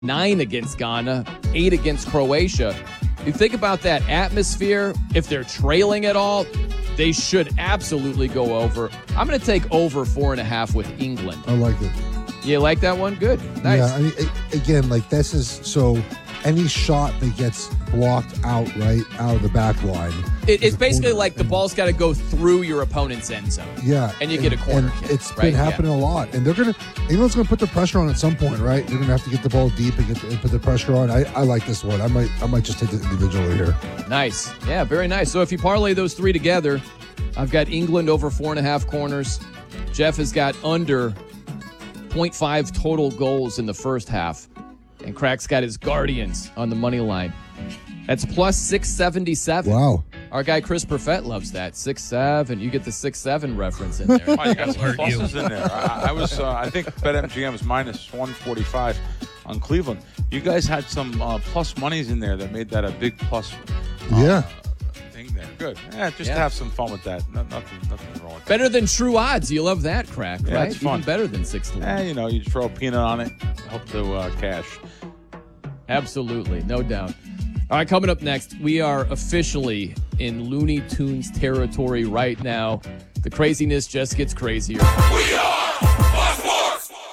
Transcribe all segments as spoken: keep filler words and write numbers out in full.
nine against Ghana, eight against Croatia. You think about that atmosphere, if they're trailing at all, they should absolutely go over. I'm going to take over four and a half with England. I like it. You like that one? Good. Nice. Yeah, I mean, again, like this is so any shot that gets blocked out, right, out of the back line. It, it's basically like the ball's got to go through your opponent's end zone. Yeah. And you and, get a corner and kick. It's right? been happening yeah. a lot. And they're going to, England's going to put the pressure on at some point, right? They're going to have to get the ball deep and, get, and put the pressure on. I, I like this one. I might I might just take it individually here. Nice. Yeah, very nice. So if you parlay those three together, I've got England over four and a half corners. Jeff has got under point five total goals in the first half. And Crack's got his Guardians on the money line. That's plus six seventy-seven. Wow. Our guy Chris Perfett loves that. six seven. You get the six seven reference in there. Oh, you got some pluses in there. I, I was, uh, I think BetMGM was minus one forty-five on Cleveland. You guys had some uh, plus monies in there that made that a big plus. Uh, yeah. Thing there. Good. Yeah, just Yeah. have some fun with that. No, nothing, nothing wrong with that. Better than true odds. You love that, Crack, Yeah, right? it's fun. Even better than six to one. Eh, you know, you throw a peanut on it, hope to uh, cash. Absolutely, no doubt. All right, coming up next, we are officially in Looney Tunes territory right now. The craziness just gets crazier. We are Fox Sports.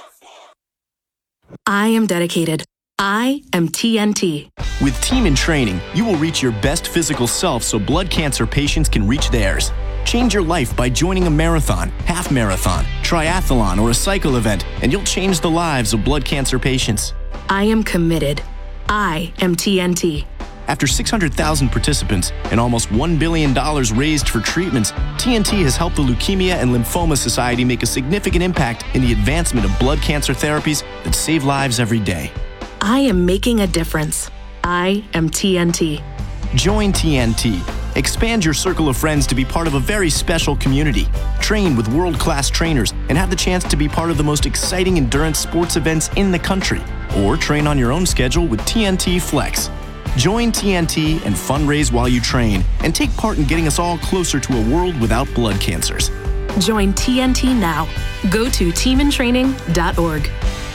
I am dedicated. I am T N T. With Team in Training, you will reach your best physical self so blood cancer patients can reach theirs. Change your life by joining a marathon, half marathon, triathlon, or a cycle event, and you'll change the lives of blood cancer patients. I am committed. I am T N T. After six hundred thousand participants and almost one billion dollars raised for treatments, T N T has helped the Leukemia and Lymphoma Society make a significant impact in the advancement of blood cancer therapies that save lives every day. I am making a difference. I am T N T. Join T N T. Expand your circle of friends to be part of a very special community. Train with world-class trainers and have the chance to be part of the most exciting endurance sports events in the country. Or train on your own schedule with T N T Flex. Join T N T and fundraise while you train and take part in getting us all closer to a world without blood cancers. Join T N T now. Go to team in training dot org.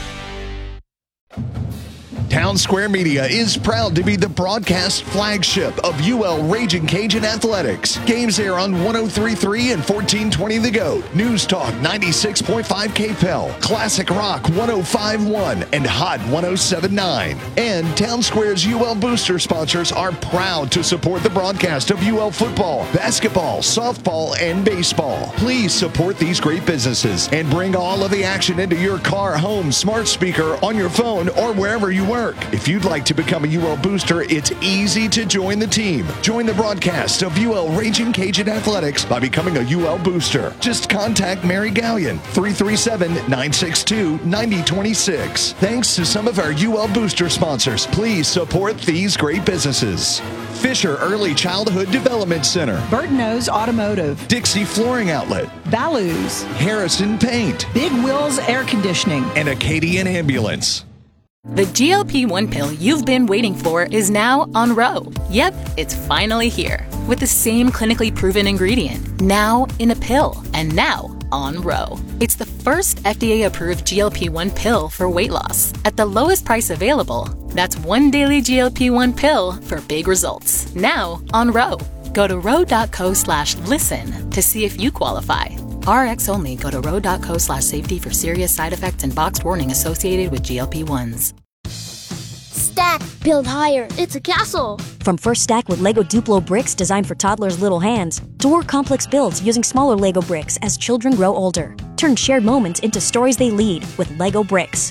Town Square Media is proud to be the broadcast flagship of U L Raging Cajun Athletics. Games air on one oh three point three and fourteen twenty The Goat, News Talk ninety-six point five K P E L, Classic Rock one oh five point one, and Hot one oh seven point nine. And Town Square's U L Booster sponsors are proud to support the broadcast of U L football, basketball, softball, and baseball. Please support these great businesses and bring all of the action into your car, home, smart speaker, on your phone, or wherever you work. If you'd like to become a U L Booster, it's easy to join the team. Join the broadcast of U L Raging Cajun Athletics by becoming a U L Booster. Just contact Mary Gallion, three three seven, nine six two, nine oh two six. Thanks to some of our U L Booster sponsors, please support these great businesses. Fisher Early Childhood Development Center, Burton-O's Automotive, Dixie Flooring Outlet, Values, Harrison Paint, Big Wheels Air Conditioning, and Acadian Ambulance. The G L P one pill you've been waiting for is now on Ro. Yep, it's finally here. With the same clinically proven ingredient, now in a pill, and now on Ro. It's the first F D A-approved G L P one pill for weight loss at the lowest price available. That's one daily G L P one pill for big results. Now on Ro. Go to ro.co slash listen to see if you qualify. R X only. Go to ro.co slash safety for serious side effects and boxed warning associated with G L P ones. Stack, build higher. It's a castle. From first stack with Lego Duplo bricks designed for toddlers' little hands, to more complex builds using smaller Lego bricks as children grow older. Turn shared moments into stories they lead with Lego bricks.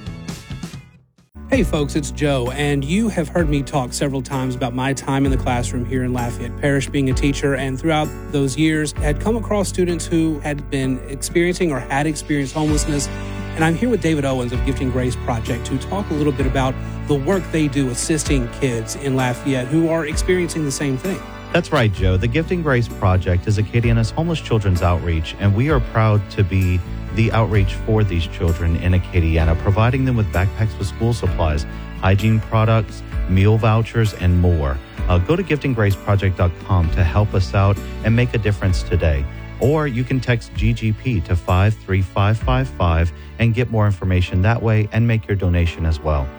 Hey folks, it's Joe, and you have heard me talk several times about my time in the classroom here in Lafayette Parish being a teacher, and throughout those years had come across students who had been experiencing or had experienced homelessness. And I'm here with David Owens of Gifting Grace Project to talk a little bit about the work they do assisting kids in Lafayette who are experiencing the same thing. That's right, Joe. The Gifting Grace Project is Acadiana's homeless children's outreach, and we are proud to be the outreach for these children in Acadiana, providing them with backpacks with school supplies, hygiene products, meal vouchers, and more. Uh, go to gifting grace project dot com to help us out and make a difference today. Or you can text G G P to five three five five five and get more information that way and make your donation as well.